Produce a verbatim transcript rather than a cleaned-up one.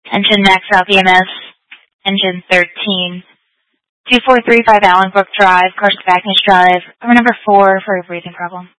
Engine max out E M S. Engine thirteen. two four three five Allenbrook Drive, Carson Drive. Number number four for a breathing problem.